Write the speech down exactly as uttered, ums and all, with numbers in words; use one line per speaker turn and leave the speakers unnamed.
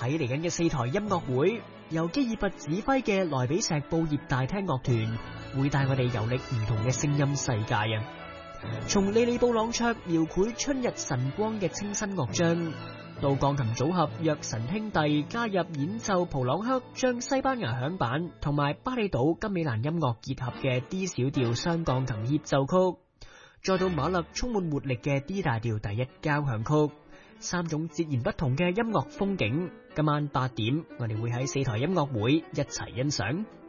喺嚟緊嘅四台音樂會，由基爾拔指揮嘅萊比錫布葉大廳樂團會帶我哋遊歷唔同嘅聲音世界啊！從利利布朗卓描繪春日晨光嘅清新樂章，到鋼琴組合約神兄弟加入演奏普朗克將西班牙響板同埋巴厘島金美蘭音樂結合嘅 D 小調雙鋼琴協奏曲，再到馬勒充滿活力嘅 D 大調第一交響曲，三種截然不同嘅音樂風景。今晚八點，我哋會喺四台音樂會一齊欣賞。